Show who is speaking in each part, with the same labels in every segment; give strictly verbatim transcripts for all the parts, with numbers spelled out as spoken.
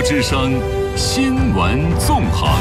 Speaker 1: 之声新闻纵横。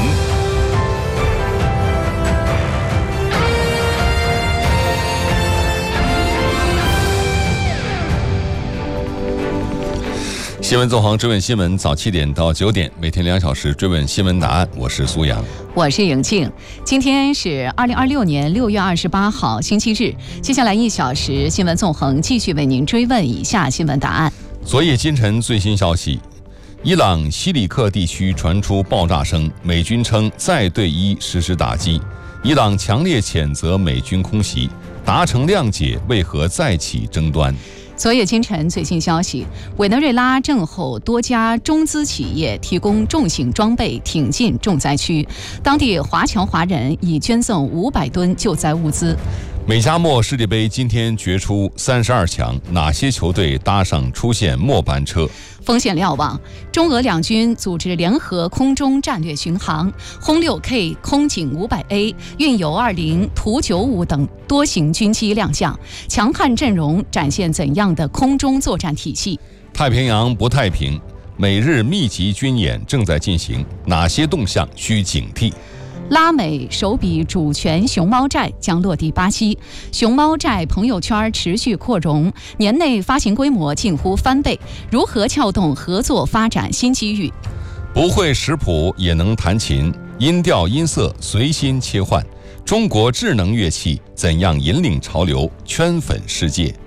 Speaker 1: 新闻纵横追问新闻，早七点到九点，每天两小时追问新闻答案。我是苏阳，
Speaker 2: 我是莹静。今天是二零二六年六月二十八号，星期日。接下来一小时，新闻纵横继续为您追问以下新闻答案。
Speaker 1: 昨夜今晨最新消息，伊朗西里克地区传出爆炸声，美军称再对伊实施打击。伊朗强烈谴责美军空袭，达成谅解，为何再起争端？
Speaker 2: 昨夜今晨最新消息，委内瑞拉震后多家中资企业提供重型装备挺进重灾区，当地华侨华人已捐赠五百吨救灾物资。
Speaker 1: 美加墨世界杯今天决出三十二强，哪些球队搭上出线末班车？
Speaker 2: 风险瞭望，中俄两军组织联合空中战略巡航，轰 六 K、空警 五百 A、运油二零、图九五等多型军机亮相，强悍阵容展现怎样的空中作战体系？
Speaker 1: 太平洋不太平，美日密集军演正在进行，哪些动向需警惕？
Speaker 2: 拉美首笔主权熊猫债将落地巴西，熊猫债朋友圈持续扩容，年内发行规模近乎翻倍，如何撬动合作发展新机遇？
Speaker 1: 不会识谱也能弹琴，音调音色随心切换，中国智能乐器怎样引领潮流，圈粉世界？